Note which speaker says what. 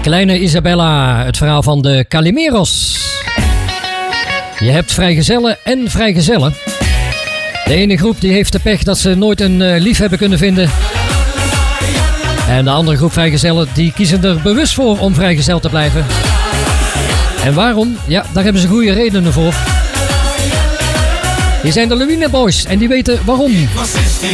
Speaker 1: Kleine Isabella, het verhaal van de Calimeros. Je hebt vrijgezellen en vrijgezellen. De ene groep die heeft de pech dat ze nooit een lief hebben kunnen vinden. En de andere groep vrijgezellen die kiezen er bewust voor om vrijgezel te blijven. En waarom? Ja, daar hebben ze goede redenen voor. Hier zijn de Lewine Boys en die weten waarom.
Speaker 2: Ik was 16